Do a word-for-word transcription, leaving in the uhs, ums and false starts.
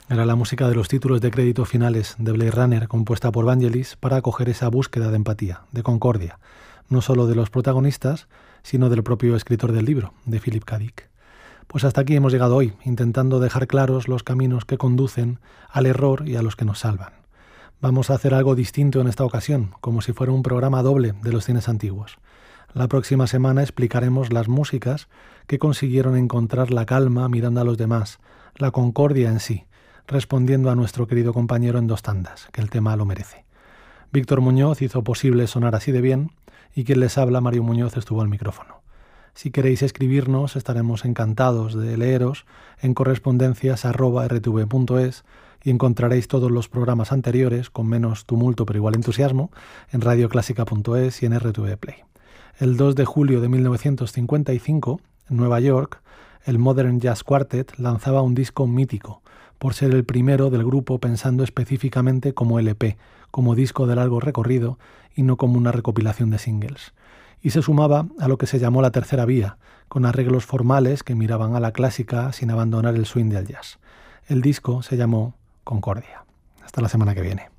Era la música de los títulos de crédito finales de Blade Runner, compuesta por Vangelis para acoger esa búsqueda de empatía, de concordia, no solo de los protagonistas, sino del propio escritor del libro, de Philip K. Dick. Pues hasta aquí hemos llegado hoy, intentando dejar claros los caminos que conducen al error y a los que nos salvan. Vamos a hacer algo distinto en esta ocasión, como si fuera un programa doble de los cines antiguos. La próxima semana explicaremos las músicas que consiguieron encontrar la calma mirando a los demás, la concordia en sí, respondiendo a nuestro querido compañero en dos tandas, que el tema lo merece. Víctor Muñoz hizo posible sonar así de bien, y quien les habla, Mario Muñoz, estuvo al micrófono. Si queréis escribirnos, estaremos encantados de leeros en correspondencias arroba r t v punto es y encontraréis todos los programas anteriores, con menos tumulto pero igual entusiasmo, en radioclásica punto es y en R T V Play. El dos de julio de mil novecientos cincuenta y cinco, en Nueva York, el Modern Jazz Quartet lanzaba un disco mítico, por ser el primero del grupo pensando específicamente como L P, como disco de largo recorrido y no como una recopilación de singles. Y se sumaba a lo que se llamó la tercera vía, con arreglos formales que miraban a la clásica sin abandonar el swing del jazz. El disco se llamó Concordia. Hasta la semana que viene.